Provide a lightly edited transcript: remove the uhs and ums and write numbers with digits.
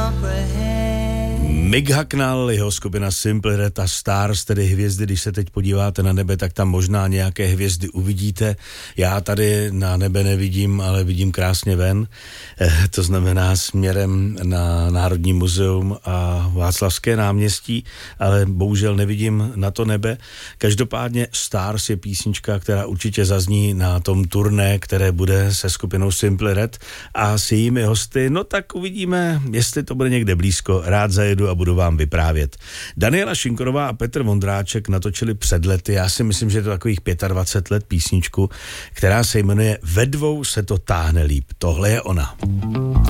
Mick Hucknall, jeho skupina Simply Red a Stars, tedy hvězdy. Když se teď podíváte na nebe, tak tam možná nějaké hvězdy uvidíte. Já tady na nebe nevidím, ale vidím krásně ven. To znamená směrem na Národní muzeum a Václavské náměstí, ale bohužel nevidím na to nebe. Každopádně Stars je písnička, která určitě zazní na tom turné, které bude se skupinou Simply Red a s jejími hosty. No tak uvidíme, jestli to bude někde blízko. Rád zajedu a budu vám vyprávět. Daniela Šinkorová a Petr Vondráček natočili před lety, já si myslím, že je to takových 25 let písničku, která se jmenuje Ve dvou se to táhne líp. Tohle je ona.